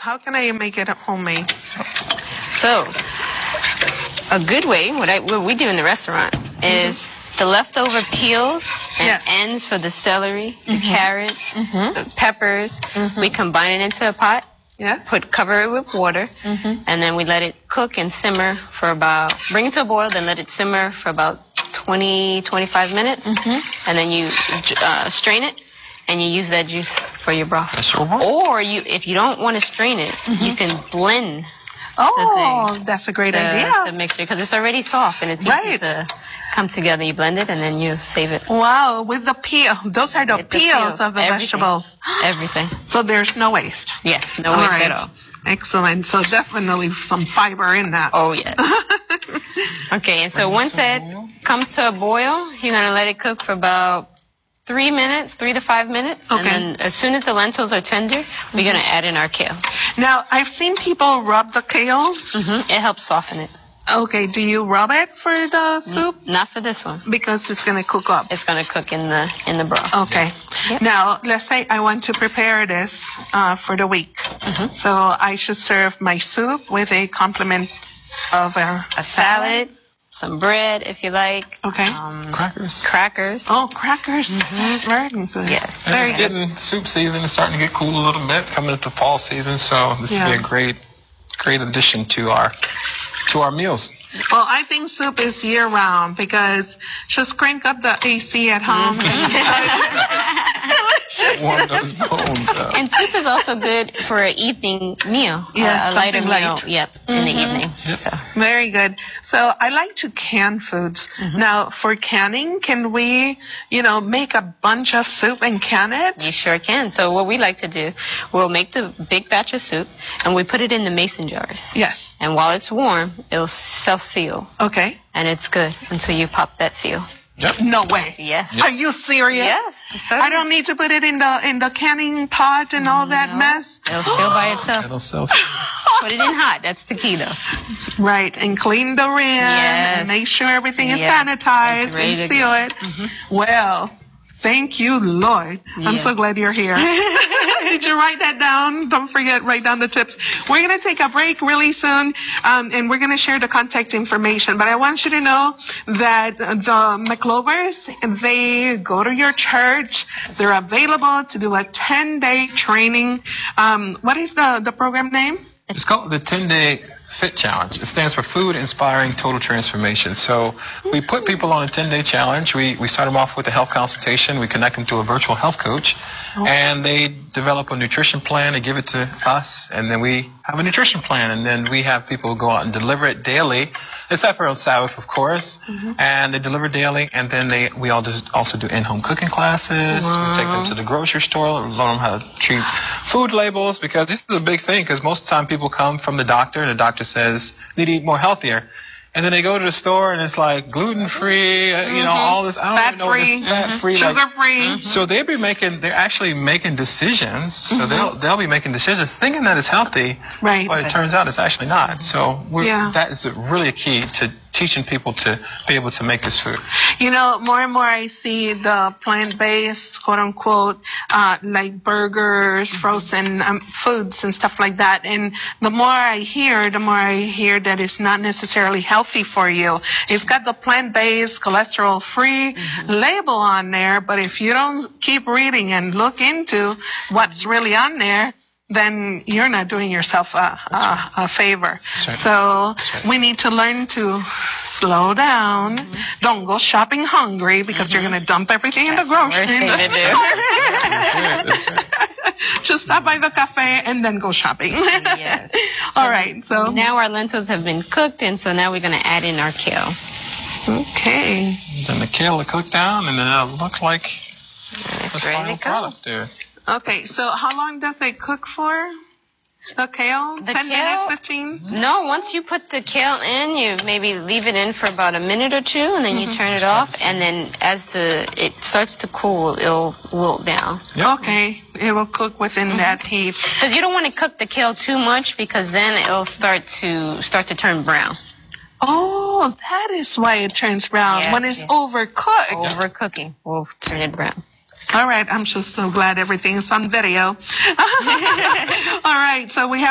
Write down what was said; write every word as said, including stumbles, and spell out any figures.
How can I make it homemade? So, a good way, what, I, what we do in the restaurant, is mm-hmm. the leftover peels and yeah. ends for the celery, the mm-hmm. carrots, mm-hmm. the peppers. Mm-hmm. We combine it into a pot. Yes. Put cover it with water, mm-hmm. and then we let it cook and simmer for about, bring it to a boil, then let it simmer for about twenty, twenty-five minutes, mm-hmm. and then you uh, strain it, and you use that juice for your broth. That's all right. Or you, if you don't want to strain it, mm-hmm. you can blend. Oh, the thing, that's a great the, idea. The mixture, because it's already soft and it's right. easy to come together. You blend it and then you save it. Wow, with the peel. Those are the with peels the peel. of the Everything. vegetables. Everything. So there's no waste. Yeah, no all waste right. at all. Excellent. So definitely some fiber in that. Oh, yes. Okay, and so once that comes to a boil, you're going to let it cook for about three minutes, three to five minutes. Okay. And then as soon as the lentils are tender, mm-hmm. we're going to add in our kale. Now, I've seen people rub the kale. Mm-hmm. It helps soften it. Okay, do you rub it for the soup? Mm, not for this one. Because it's going to cook up. It's going to cook in the in the broth. Okay. Yep. Now, let's say I want to prepare this uh, for the week. Mm-hmm. So I should serve my soup with a complement of a, a salad, some bread if you like. Okay. Um, crackers. Crackers. Oh, crackers. Mm-hmm. Very good. Yes. And Very it's good. getting soup season. It's starting to get cool a little bit. It's coming into fall season, so this yeah. would be a great, great addition to our to our meals. Well, I think soup is year round because just crank up the A C at home. Mm-hmm. Warm those bones up. And soup is also good for an evening meal. Yeah, uh, a lighter light. meal. Yep, mm-hmm. in the evening. Yep. So. Very good. So I like to can foods. Mm-hmm. Now, for canning, can we, you know, make a bunch of soup and can it? You sure can. So what we like to do, we'll make the big batch of soup and we put it in the mason jars. Yes. And while it's warm, it'll self-seal. Okay. And it's good until you pop that seal. Yep. No way. Yes. Yep. Are you serious? Yes. I don't need to put it in the in the canning pot and all that no. mess. It'll seal by itself. It'll self. Put it in hot. That's the key, though. Right, and clean the rim yes. and make sure everything is yes. sanitized and seal go. it. Mm-hmm. Well, thank you, Lord. Yeah. I'm so glad you're here. Did you write that down? Don't forget, write down the tips. We're going to take a break really soon, um, and we're going to share the contact information. But I want you to know that the McLovers, they go to your church. They're available to do a ten-day training. Um, what is the, the program name? It's called the ten-day Fit Challenge. It stands for Food Inspiring Total Transformation. So we put people on a ten-day challenge. We we start them off with a health consultation. We connect them to a virtual health coach. Okay. And they develop a nutrition plan. They give it to us. And then we have a nutrition plan. And then we have people go out and deliver it daily, except for on Sabbath, of course. Mm-hmm. And they deliver daily. And then they we all just also do in-home cooking classes. Wow. We take them to the grocery store, learn them how to treat food labels, because this is a big thing, because most of the time people come from the doctor, and the doctor says they need to eat more healthier. And then they go to the store and it's like gluten-free, mm-hmm. you know, all this. I don't fat even know free, this fat-free, mm-hmm. like, sugar-free. Mm-hmm. So they'll be making, they're actually making decisions. So mm-hmm. they'll they'll be making decisions thinking that it's healthy, right? But it turns out it's actually not. So we're, yeah. that is really a key to teaching people to be able to make this food. You know, more and more I see the plant-based, quote-unquote, uh, like burgers, mm-hmm. frozen um, foods and stuff like that. And the more I hear, the more I hear that it's not necessarily healthy for you. It's got the plant-based, cholesterol-free mm-hmm. label on there, but if you don't keep reading and look into what's really on there, then you're not doing yourself a, a, a favor. Right. So right. we need to learn to slow down. Mm-hmm. Don't go shopping hungry because mm-hmm. you're going to dump everything That's in the grocery. The worst thing to do. That's right. That's right. Just stop by the cafe and then go shopping. Yes. All right. So now our lentils have been cooked, and so now we're going to add in our kale. Okay. Then the kale will cook down, and then it'll look like it's the ready final to go. product there. Okay, so how long does it cook for? The kale? The Ten kale, minutes, fifteen? No, once you put the kale in, you maybe leave it in for about a minute or two, and then mm-hmm. you turn it off, and then as the it starts to cool, it'll wilt down. Yep. Okay, it will cook within mm-hmm. that heat. Because you don't want to cook the kale too much, because then it'll start to start to turn brown. Oh, that is why it turns brown. Yeah, when it's yeah. overcooked. Overcooking will turn it brown. All right, I'm just so glad everything's on video. All right, so we have